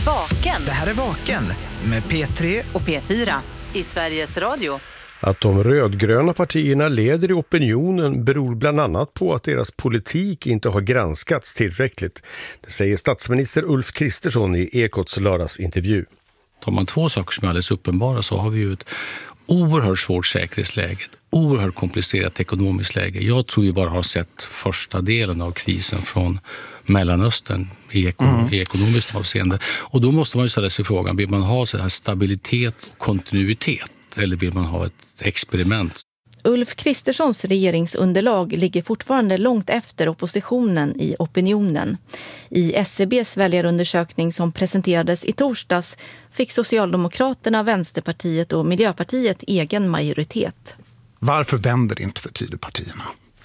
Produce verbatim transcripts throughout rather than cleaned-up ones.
Vaken. Det här är Vaken med P tre och P fyra i Sveriges Radio. Att de rödgröna partierna leder i opinionen beror bland annat på att deras politik inte har granskats tillräckligt. Det säger statsminister Ulf Kristersson i Ekots lördagsintervju. Tar man två saker som är alldeles uppenbara så har vi ju ett oerhört svårt säkerhetsläge, ett oerhört komplicerat ekonomiskt läge. Jag tror vi bara har sett första delen av krisen från Mellanöstern i, ekon- mm. i ekonomiskt avseende. Och då måste man ju ställa sig frågan, vill man ha så här stabilitet och kontinuitet eller vill man ha ett experiment? Ulf Kristerssons regeringsunderlag ligger fortfarande långt efter oppositionen i opinionen. I S C B:s väljarundersökning som presenterades i torsdags fick Socialdemokraterna, Vänsterpartiet och Miljöpartiet egen majoritet. Varför vänder inte för Tidöpartierna?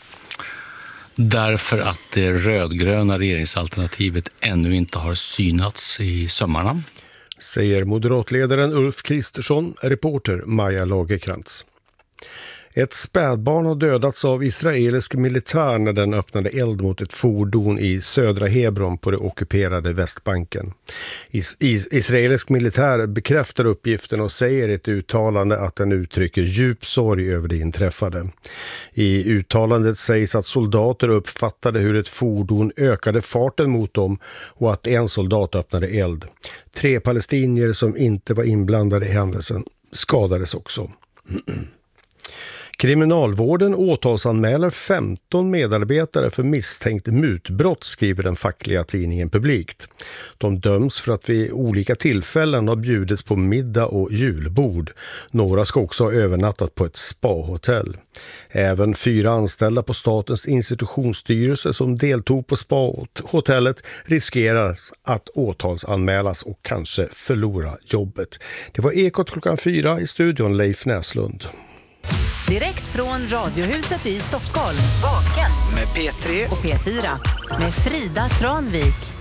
Därför att det rödgröna regeringsalternativet ännu inte har synats i sömmarna. Säger moderatledaren Ulf Kristersson, reporter Maja Lagerkrantz. Ett spädbarn har dödats av israelisk militär när den öppnade eld mot ett fordon i södra Hebron på det ockuperade Västbanken. Is- is- israelisk militär bekräftar uppgiften och säger i ett uttalande att den uttrycker djup sorg över det inträffade. I uttalandet sägs att soldater uppfattade hur ett fordon ökade farten mot dem och att en soldat öppnade eld. Tre palestinier som inte var inblandade i händelsen skadades också. Kriminalvården åtalsanmäler femton medarbetare för misstänkt mutbrott, skriver den fackliga tidningen Publikt. De döms för att vid olika tillfällen har bjudits på middag och julbord. Några ska också ha övernattat på ett spahotell. Även fyra anställda på statens institutionsstyrelse som deltog på spahotellet riskerar att åtalsanmälas och kanske förlora jobbet. Det var Ekot klockan fyra, i studion Leif Näslund. Direkt från Radiohuset i Stockholm. Vaken med P tre och P fyra med Frida Tranvik.